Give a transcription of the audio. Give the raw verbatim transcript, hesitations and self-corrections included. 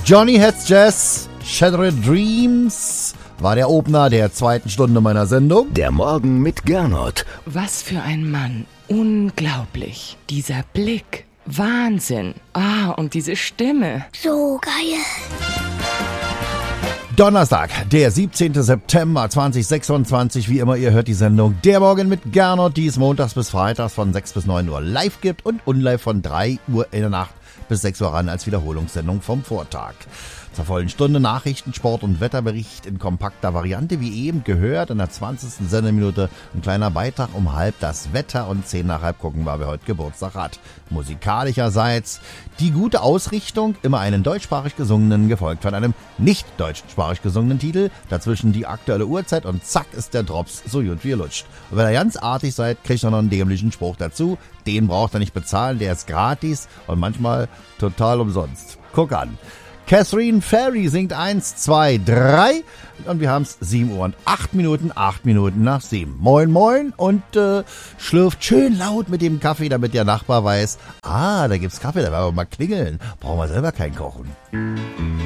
Johnny Hats Jazz, Shattered Dreams war der Opener der zweiten Stunde meiner Sendung. Der Morgen mit Gernot. Was für ein Mann. Unglaublich. Dieser Blick. Wahnsinn. Ah, und diese Stimme. So geil. Donnerstag, der siebzehnten September zweitausendsechsundzwanzig. Wie immer, ihr hört die Sendung Der Morgen mit Gernot, die es montags bis freitags von sechs bis neun Uhr live gibt und unlive von drei Uhr in der Nacht bis sechs Uhr ran als Wiederholungssendung vom Vortag. Zur vollen Stunde Nachrichten, Sport und Wetterbericht in kompakter Variante, wie eben gehört. In der zwanzigsten Sendeminute ein kleiner Beitrag um halb das Wetter und zehn nach halb gucken, wer heute Geburtstag hat. Musikalischerseits die gute Ausrichtung, immer einen deutschsprachig gesungenen, gefolgt von einem nicht deutschsprachig gesungenen Titel. Dazwischen die aktuelle Uhrzeit und zack ist der Drops so gut wie ihr lutscht. Und wenn ihr ganz artig seid, kriegt ihr noch einen dämlichen Spruch dazu. Den braucht ihr nicht bezahlen, der ist gratis und manchmal total umsonst. Guck an. Catherine Ferry singt eins, zwei, drei und wir haben es sieben Uhr und acht Minuten, acht Minuten nach sieben. Moin, moin und äh, schlürft schön laut mit dem Kaffee, damit der Nachbar weiß, ah, da gibt's Kaffee, da werden wir mal klingeln. Brauchen wir selber keinen kochen.